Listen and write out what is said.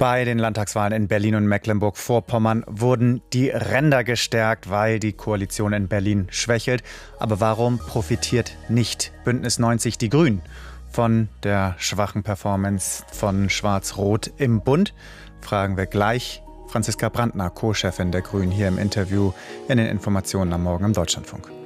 Bei den Landtagswahlen in Berlin und Mecklenburg-Vorpommern wurden die Ränder gestärkt, weil die Koalition in Berlin schwächelt. Aber warum profitiert nicht Bündnis 90 Die Grünen von der schwachen Performance von Schwarz-Rot im Bund? Fragen wir gleich Franziska Brandner, Co-Chefin der Grünen, hier im Interview in den Informationen am Morgen im Deutschlandfunk.